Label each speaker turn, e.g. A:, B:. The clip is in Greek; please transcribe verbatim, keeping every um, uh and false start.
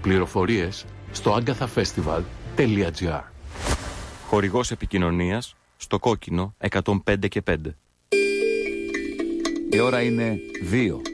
A: Πληροφορίες στο agathafestival τελεία gr.
B: Χορηγός επικοινωνίας στο κόκκινο εκατόν πέντε και πέντε.
C: Η ώρα είναι δύο.